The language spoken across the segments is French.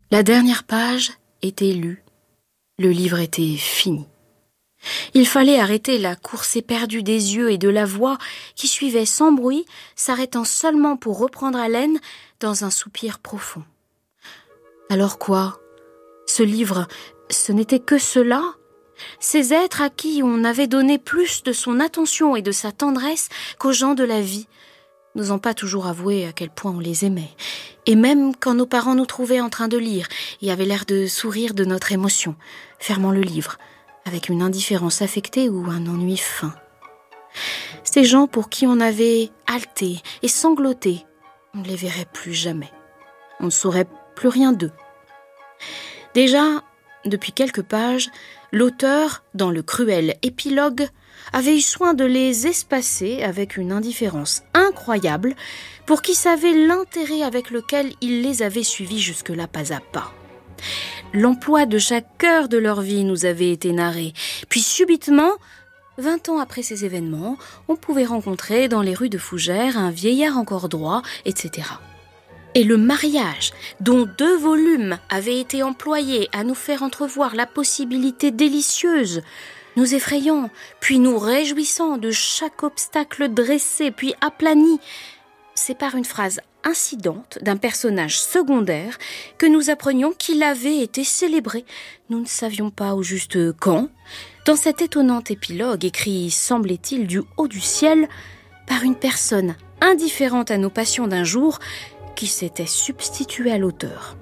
La dernière page était lue. Le livre était fini. Il fallait arrêter la course éperdue des yeux et de la voix qui suivait sans bruit, s'arrêtant seulement pour reprendre haleine dans un soupir profond. Alors quoi ? Ce livre, ce n'était que cela ? Ces êtres à qui on avait donné plus de son attention et de sa tendresse qu'aux gens de la vie, n'osant pas toujours avouer à quel point on les aimait. Et même quand nos parents nous trouvaient en train de lire et avaient l'air de sourire de notre émotion, fermant le livre, avec une indifférence affectée ou un ennui fin. Ces gens pour qui on avait haleté et sangloté, on ne les verrait plus jamais. On ne saurait plus rien d'eux. Déjà, depuis quelques pages, l'auteur, dans le cruel épilogue, avait eu soin de les espacer avec une indifférence incroyable pour qui savait l'intérêt avec lequel il les avait suivis jusque-là pas à pas. L'emploi de chaque heure de leur vie nous avait été narré, puis subitement, 20 ans après ces événements, on pouvait rencontrer dans les rues de Fougères un vieillard encore droit, etc. Et le mariage, dont 2 volumes avaient été employés à nous faire entrevoir la possibilité délicieuse, nous effrayant, puis nous réjouissant de chaque obstacle dressé puis aplani, c'est par une phrase incidente d'un personnage secondaire que nous apprenions qu'il avait été célébré. Nous ne savions pas au juste quand, dans cet étonnant épilogue écrit, semblait-il, du haut du ciel, par une personne indifférente à nos passions d'un jour qui s'était substituée à l'auteur.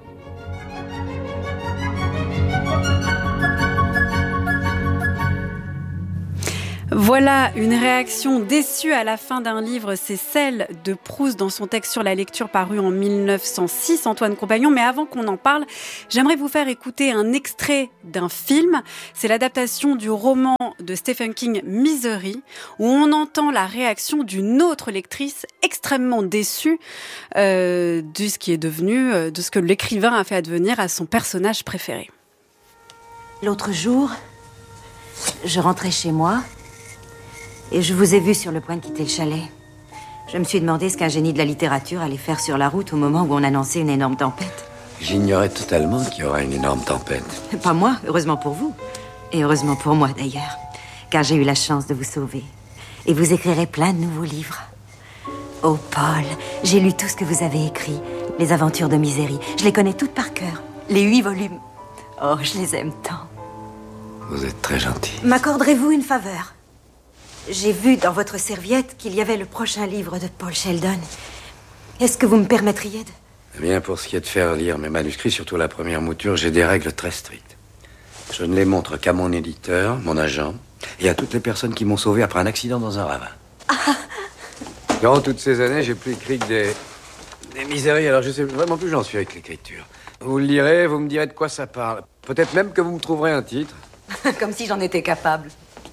Voilà une réaction déçue à la fin d'un livre, c'est celle de Proust dans son texte sur la lecture paru en 1906, Antoine Compagnon. Mais avant qu'on en parle, j'aimerais vous faire écouter un extrait d'un film. C'est l'adaptation du roman de Stephen King, Misery, où on entend la réaction d'une autre lectrice extrêmement déçue de ce qui est devenu, de ce que l'écrivain a fait advenir à son personnage préféré. L'autre jour, je rentrais chez moi et je vous ai vu sur le point de quitter le chalet. Je me suis demandé ce qu'un génie de la littérature allait faire sur la route au moment où on annonçait une énorme tempête. J'ignorais totalement qu'il y aurait une énorme tempête. Pas moi, heureusement pour vous. Et heureusement pour moi, d'ailleurs. Car j'ai eu la chance de vous sauver. Et vous écrirez plein de nouveaux livres. Oh, Paul, j'ai lu tout ce que vous avez écrit. Les aventures de Misery. Je les connais toutes par cœur. Les 8 volumes. Oh, je les aime tant. Vous êtes très gentil. M'accorderez-vous une faveur ? J'ai vu dans votre serviette qu'il y avait le prochain livre de Paul Sheldon. Est-ce que vous me permettriez de... Eh bien, pour ce qui est de faire lire mes manuscrits, surtout la première mouture, j'ai des règles très strictes. Je ne les montre qu'à mon éditeur, mon agent, et à toutes les personnes qui m'ont sauvé après un accident dans un ravin. Durant toutes ces années, j'ai plus écrit que des miséries, alors je sais vraiment plus où j'en suis avec l'écriture. Vous le lirez, vous me direz de quoi ça parle. Peut-être même que vous me trouverez un titre. Comme si j'en étais capable.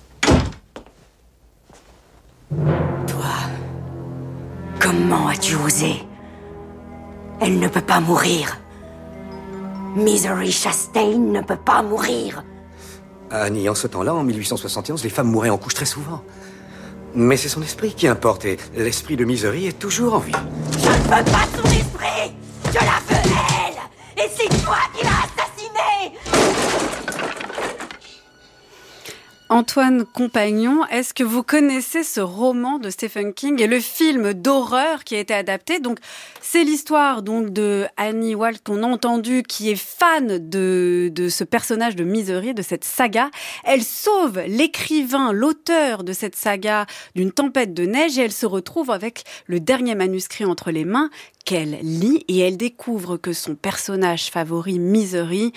Toi, comment as-tu osé ? Elle ne peut pas mourir. Misery Chastain ne peut pas mourir. Annie, en ce temps-là, en 1871, les femmes mouraient en couche très souvent. Mais c'est son esprit qui importe, et l'esprit de Misery est toujours en vie. Je ne veux pas son esprit. Je la veux elle. Et c'est toi qui l'as assassinée. Antoine Compagnon, est-ce que vous connaissez ce roman de Stephen King et le film d'horreur qui a été adapté ? Donc, c'est l'histoire donc de Annie Walt qu'on a entendu, qui est fan de ce personnage de Misery, de cette saga. Elle sauve l'écrivain, l'auteur de cette saga d'une tempête de neige et elle se retrouve avec le dernier manuscrit entre les mains qu'elle lit et elle découvre que son personnage favori, Misery,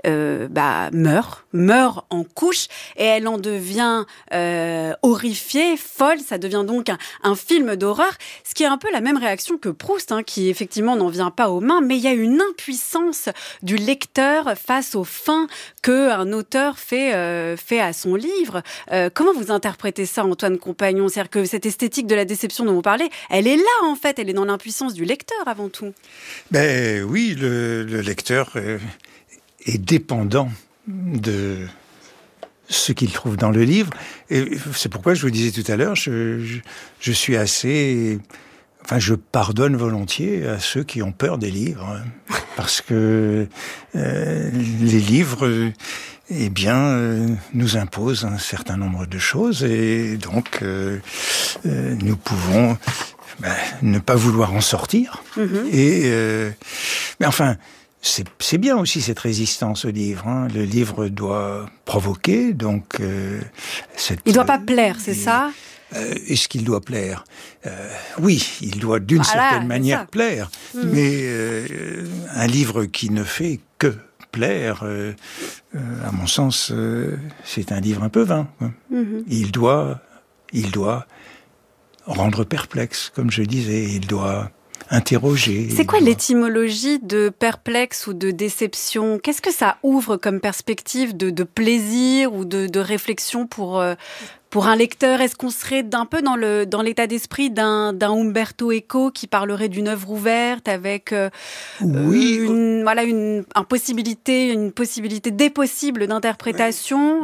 meurt en couche et elle en devient horrifiée, folle. Ça devient donc un film d'horreur, ce qui est un peu la même réaction que Proust, qui effectivement n'en vient pas aux mains, mais il y a une impuissance du lecteur face aux fins qu'un auteur fait à son livre. Comment vous interprétez ça, Antoine Compagnon ? C'est-à-dire que cette esthétique de la déception dont vous parlez, elle est là en fait, elle est dans l'impuissance du lecteur avant tout. Ben oui, le lecteur est dépendant de ce qu'il trouve dans le livre. Et c'est pourquoi je vous disais tout à l'heure, je suis assez... Enfin, je pardonne volontiers à ceux qui ont peur des livres. parce que les livres, nous imposent un certain nombre de choses, et donc nous pouvons ne pas vouloir en sortir. Mais enfin, c'est bien aussi cette résistance au livre. Hein. Le livre doit provoquer, donc... il doit pas plaire, c'est ça ? Est-ce qu'il doit plaire ? Oui, il doit d'une certaine manière plaire. Mais un livre qui ne fait que plaire, à mon sens, c'est un livre un peu vain. Il doit rendre perplexe, comme je disais. Il doit interroger. C'est quoi l'étymologie de perplexe ou de déception ? Qu'est-ce que ça ouvre comme perspective de plaisir ou de réflexion pour un lecteur ? Est-ce qu'on serait un peu dans l'état d'esprit d'un Umberto Eco qui parlerait d'une œuvre ouverte avec une possibilité des possibles d'interprétation ?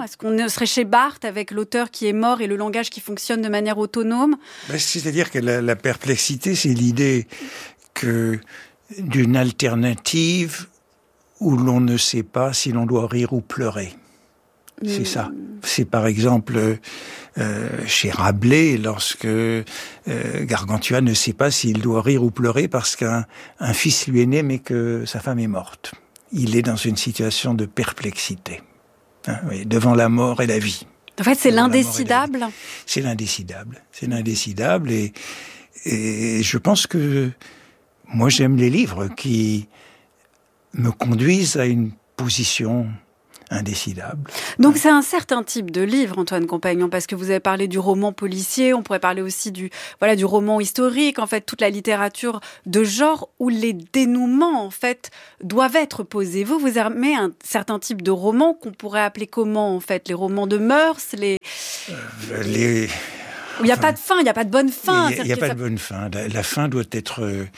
Est-ce qu'on serait chez Barthes avec l'auteur qui est mort et le langage qui fonctionne de manière autonome ? C'est-à-dire que la perplexité, c'est l'idée que d'une alternative où l'on ne sait pas si l'on doit rire ou pleurer. C'est ça. C'est par exemple chez Rabelais, lorsque Gargantua ne sait pas s'il doit rire ou pleurer parce qu'un fils lui est né mais que sa femme est morte. Il est dans une situation de perplexité, devant la mort et la vie. En fait, c'est l'indécidable. C'est l'indécidable. C'est l'indécidable, et je pense que moi j'aime les livres qui me conduisent à une position indécidable. Donc c'est un certain type de livre, Antoine Compagnon, parce que vous avez parlé du roman policier, on pourrait parler aussi du roman historique, en fait, toute la littérature de genre où les dénouements, en fait, doivent être posés. Vous aimez un certain type de roman qu'on pourrait appeler comment, en fait ? Les romans de mœurs, où il n'y a pas de fin, il n'y a pas de bonne fin. Il n'y a pas de bonne fin. La fin doit être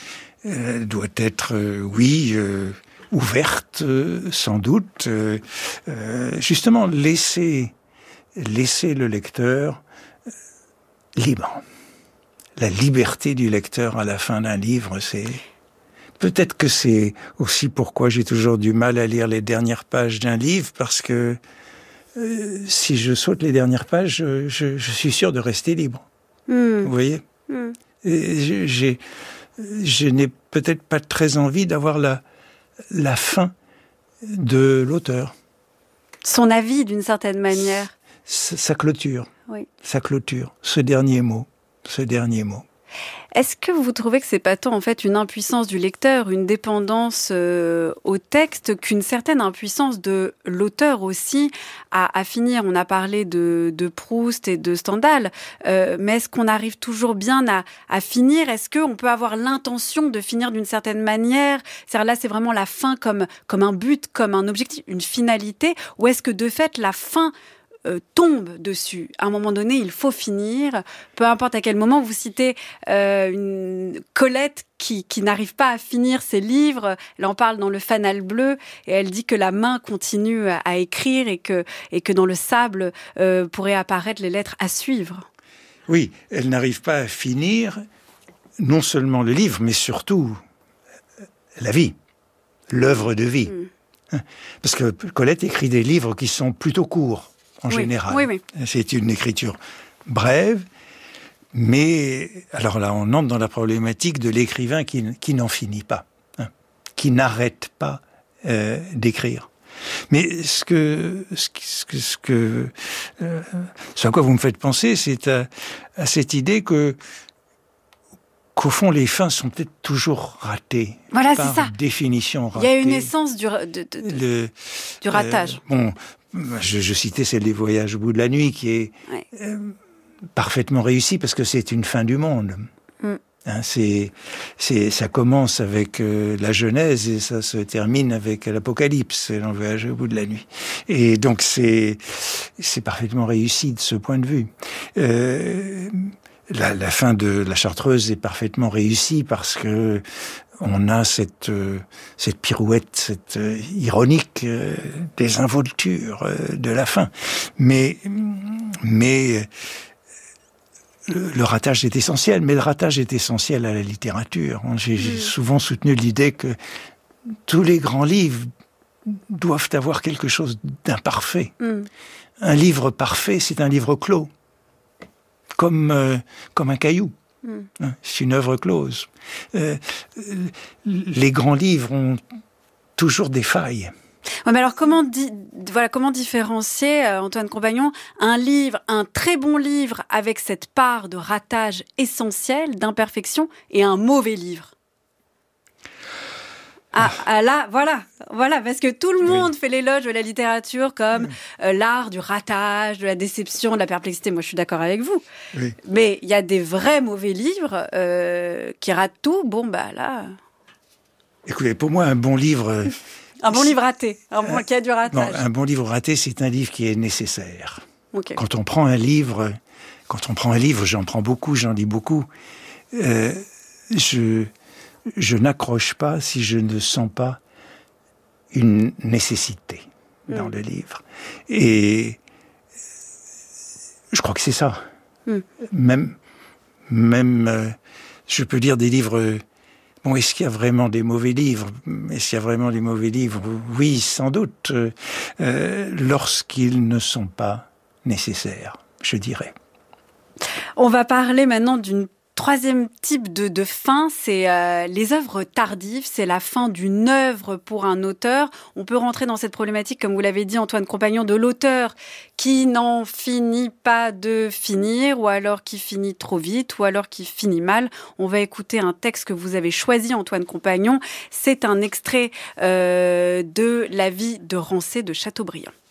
ouverte, sans doute. Justement, laisser le lecteur libre. La liberté du lecteur à la fin d'un livre, c'est... Peut-être que c'est aussi pourquoi j'ai toujours du mal à lire les dernières pages d'un livre, parce que si je saute les dernières pages, je suis sûr de rester libre. Vous voyez ? Et je n'ai peut-être pas très envie d'avoir la fin de l'auteur. Son avis, d'une certaine manière. Sa clôture. Oui. Sa clôture. Ce dernier mot. Est-ce que vous trouvez que c'est pas tant en fait une impuissance du lecteur, une dépendance au texte, qu'une certaine impuissance de l'auteur aussi à finir ? On a parlé de Proust et de Stendhal, mais est-ce qu'on arrive toujours bien à finir ? Est-ce qu'on peut avoir l'intention de finir d'une certaine manière ? C'est-à-dire là, c'est vraiment la fin comme un but, comme un objectif, une finalité, ou est-ce que de fait la fin tombe dessus. À un moment donné, il faut finir. Peu importe à quel moment, vous citez une Colette qui n'arrive pas à finir ses livres. Elle en parle dans Le Fanal bleu et elle dit que la main continue à écrire et que dans le sable pourraient apparaître les lettres à suivre. Oui, elle n'arrive pas à finir non seulement le livre, mais surtout la vie, l'œuvre de vie. Parce que Colette écrit des livres qui sont plutôt courts. En général. Oui. C'est une écriture brève, mais alors là, on entre dans la problématique de l'écrivain qui n'en finit pas, qui n'arrête pas d'écrire. Mais ce à quoi vous me faites penser, c'est à cette idée qu'au fond, les fins sont peut-être toujours ratées. Voilà, par c'est ça. Définition ratée. Il y a une essence du ratage. Je citais celle des Voyages au bout de la nuit, qui est parfaitement réussie, parce que c'est une fin du monde. Ça commence avec la Genèse et ça se termine avec l'Apocalypse, dans le Voyage au bout de la nuit. Et donc c'est parfaitement réussi de ce point de vue. La fin de La Chartreuse est parfaitement réussie parce que on a cette pirouette, cette ironique désinvolture de la fin. Mais le ratage est essentiel. Mais le ratage est essentiel à la littérature. J'ai souvent soutenu l'idée que tous les grands livres doivent avoir quelque chose d'imparfait. Un livre parfait, c'est un livre clos, comme un caillou. C'est une œuvre close. Les grands livres ont toujours des failles. Ouais, mais alors comment différencier, Antoine Compagnon, un très bon livre avec cette part de ratage essentiel, d'imperfection, et un mauvais livre? Là, voilà, parce que tout le monde fait l'éloge de la littérature comme l'art du ratage, de la déception, de la perplexité. Moi, je suis d'accord avec vous. Oui. Mais il y a des vrais mauvais livres qui ratent tout. Bon, bah là... Écoutez, pour moi, un bon livre... un bon livre raté, qui a du ratage. Non, un bon livre raté, c'est un livre qui est nécessaire. Okay. Quand on prend un livre, j'en prends beaucoup, j'en lis beaucoup, je n'accroche pas si je ne sens pas une nécessité dans le livre. Et je crois que c'est ça. Même je peux lire des livres... Bon, est-ce qu'il y a vraiment des mauvais livres ? Oui, sans doute, lorsqu'ils ne sont pas nécessaires, je dirais. On va parler maintenant d'une troisième type de fin, c'est les œuvres tardives, c'est la fin d'une œuvre pour un auteur. On peut rentrer dans cette problématique, comme vous l'avez dit, Antoine Compagnon, de l'auteur qui n'en finit pas de finir, ou alors qui finit trop vite, ou alors qui finit mal. On va écouter un texte que vous avez choisi, Antoine Compagnon. C'est un extrait de La vie de Rancé de Chateaubriand.